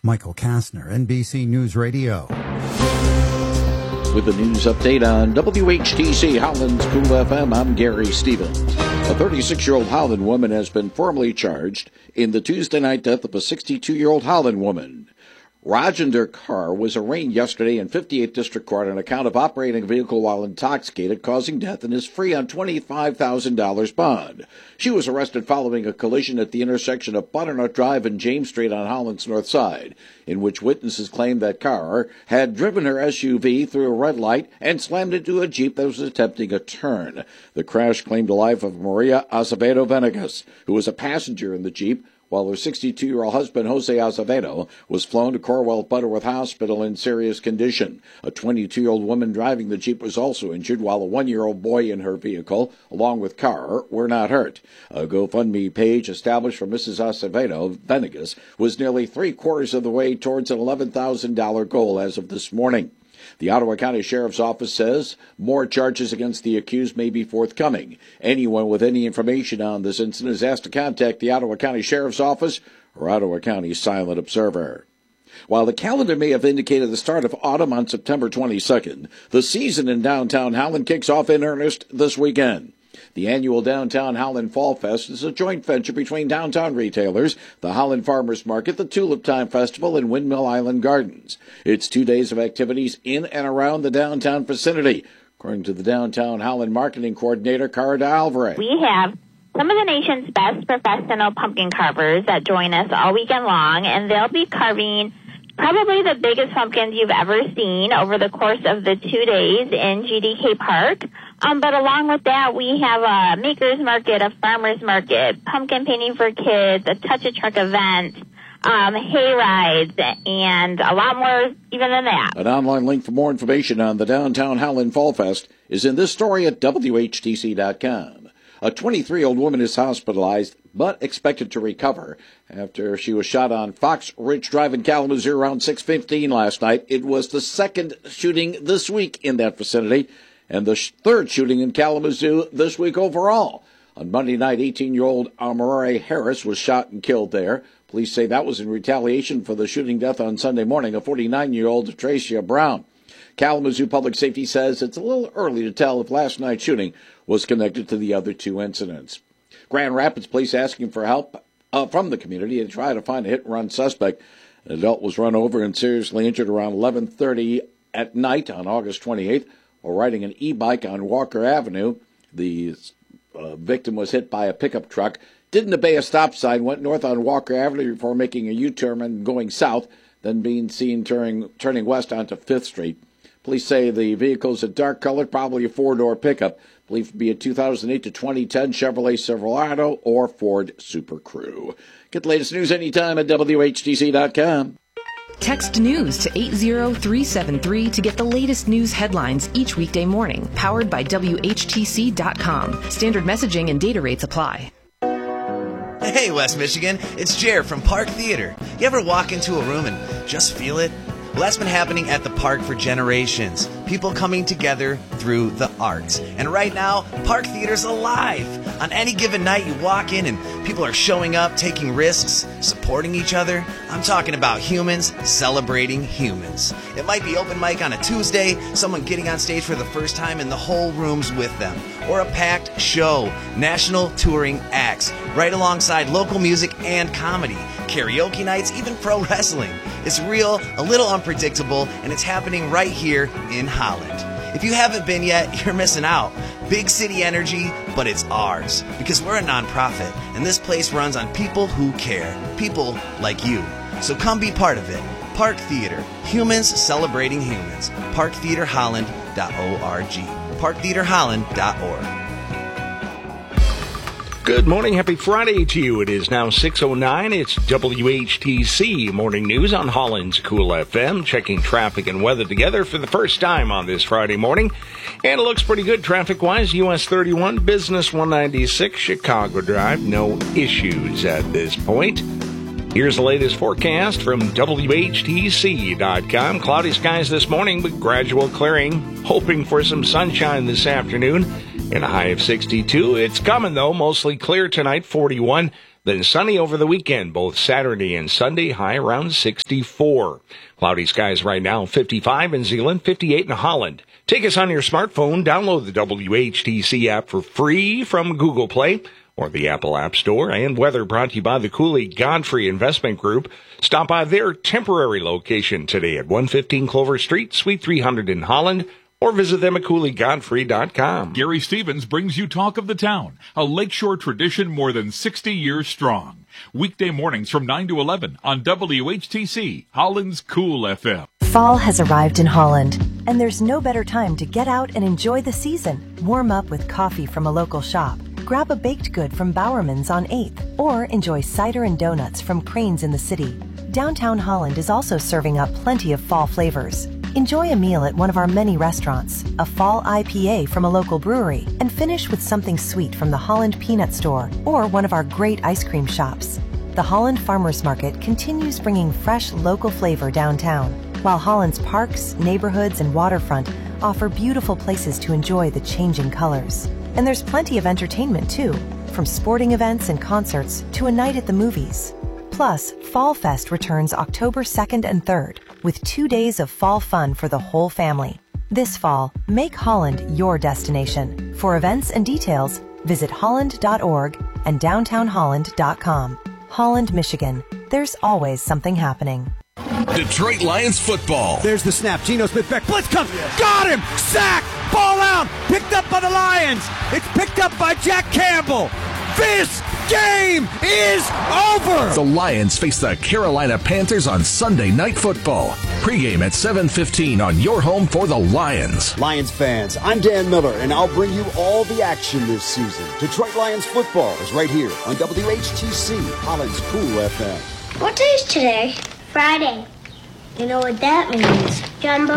Michael Kastner, NBC News Radio. With the news update on WHTC Holland's Cool FM, I'm Gary Stevens. A 36-year-old Holland woman has been formally charged in the Tuesday night death of a 62-year-old Holland woman. Rajender Kaur was arraigned yesterday in 58th District Court on account of operating a vehicle while intoxicated, causing death, and is free on $25,000 bond. She was arrested following a collision at the intersection of Butternut Drive and James Street on Holland's north side, in which witnesses claimed that Kaur had driven her SUV through a red light and slammed into a Jeep that was attempting a turn. The crash claimed the life of Maria Azevedo Venegas, who was a passenger in the Jeep, while her 62-year-old husband, Jose Azevedo, was flown to Corwell Butterworth Hospital in serious condition. A 22-year-old woman driving the Jeep was also injured, while a 1-year-old boy in her vehicle, along with Kaur, were not hurt. A GoFundMe page established for Mrs. Azevedo Venegas was nearly three-quarters of the way towards an $11,000 goal as of this morning. The Ottawa County Sheriff's Office says more charges against the accused may be forthcoming. Anyone with any information on this incident is asked to contact the Ottawa County Sheriff's Office or Ottawa County Silent Observer. While the calendar may have indicated the start of autumn on September 22nd, the season in downtown Holland kicks off in earnest this weekend. The annual Downtown Holland Fall Fest is a joint venture between downtown retailers, the Holland Farmers Market, the Tulip Time Festival, and Windmill Island Gardens. It's 2 days of activities in and around the downtown vicinity, according to the Downtown Holland Marketing Coordinator, Cara Alvarez. We have some of the nation's best professional pumpkin carvers that join us all weekend long, and they'll be carving probably the biggest pumpkins you've ever seen over the course of the 2 days in GDK Park. But along with that, we have a maker's market, a farmer's market, pumpkin painting for kids, a touch a truck event, hay rides, and a lot more even than that. An online link for more information on the Downtown Holland Fall Fest is in this story at WHTC.com. A 23-year-old woman is hospitalized but expected to recover after she was shot on Fox Ridge Drive in Kalamazoo around 6:15 last night. It was the second shooting this week in that vicinity and the third shooting in Kalamazoo this week overall. On Monday night, 18-year-old Aurora Harris was shot and killed there. Police say that was in retaliation for the shooting death on Sunday morning of 49-year-old Tracia Brown. Kalamazoo Public Safety says it's a little early to tell if last night's shooting was connected to the other two incidents. Grand Rapids Police asking for help from the community to try to find a hit-and-run suspect. An adult was run over and seriously injured around 11:30 at night on August 28th while riding an e-bike on Walker Avenue. The victim was hit by a pickup truck, didn't obey a stop sign, went north on Walker Avenue before making a U-turn and going south, then being seen turning west onto 5th Street. Police say the vehicle is a dark color, probably a four-door pickup, believed to be a 2008 to 2010 Chevrolet Silverado or Ford Super Crew. Get the latest news anytime at WHTC.com. Text news to 80373 to get the latest news headlines each weekday morning. Powered by WHTC.com. Standard messaging and data rates apply. Hey, West Michigan, it's Jer from Park Theater. You ever walk into a room and just feel it? Well, that's been happening at the park for generations. People coming together through the arts. And right now, Park Theater's alive. On any given night, you walk in and people are showing up, taking risks, supporting each other. I'm talking about humans celebrating humans. It might be open mic on a Tuesday, someone getting on stage for the first time and the whole room's with them. Or a packed show, national touring acts, right alongside local music and comedy. Karaoke nights, even pro wrestling. It's real, a little unpredictable, and it's happening right here in Holland. If you haven't been yet, you're missing out. Big city energy, but it's ours. Because we're a nonprofit, and this place runs on people who care. People like you. So come be part of it. Park Theater. Humans celebrating humans. ParkTheaterHolland.org. ParkTheaterHolland.org. Good morning. Happy Friday to you. It is now 6:09. It's WHTC Morning News on Holland's Cool FM. Checking traffic and weather together for the first time on this Friday morning. And it looks pretty good traffic-wise. US 31, Business 196, Chicago Drive. No issues at this point. Here's the latest forecast from WHTC.com. Cloudy skies this morning, but gradual clearing. Hoping for some sunshine this afternoon. And a high of 62. It's coming, though. Mostly clear tonight, 41. Then sunny over the weekend, both Saturday and Sunday, high around 64. Cloudy skies right now, 55 in Zeeland, 58 in Holland. Take us on your smartphone. Download the WHTC app for free from Google Play or the Apple App Store. And weather brought to you by the Cooley Godfrey Investment Group. Stop by their temporary location today at 115 Clover Street, Suite 300 in Holland, or visit them at CooleyGodfrey.com. Gary Stevens brings you Talk of the Town, a lakeshore tradition more than 60 years strong. Weekday mornings from 9 to 11 on WHTC, Holland's Cool FM. Fall has arrived in Holland, and there's no better time to get out and enjoy the season. Warm up with coffee from a local shop. Grab a baked good from Bowerman's on 8th, or enjoy cider and donuts from Crane's in the city. Downtown Holland is also serving up plenty of fall flavors. Enjoy a meal at one of our many restaurants, a fall IPA from a local brewery, and finish with something sweet from the Holland Peanut Store or one of our great ice cream shops. The Holland Farmers Market continues bringing fresh local flavor downtown, while Holland's parks, neighborhoods, and waterfront offer beautiful places to enjoy the changing colors. And there's plenty of entertainment too, from sporting events and concerts to a night at the movies. Plus, Fall Fest returns October 2nd and 3rd with 2 days of fall fun for the whole family. This fall, make Holland your destination. For events and details, visit holland.org and downtownholland.com. Holland, Michigan. There's always something happening. Detroit Lions football. There's the snap. Geno Smith back. Blitz comes. Got him. Sack. Ball out. Picked up by the Lions. It's picked up by Jack Campbell. This game is over. The Lions face the Carolina Panthers on Sunday Night Football. Pre-game at 7:15 on your home for the Lions. Lions fans, I'm Dan Miller, and I'll bring you all the action this season. Detroit Lions football is right here on WHTC, Holland's Cool FM. What day is today? Friday. You know what that means? Jumbo.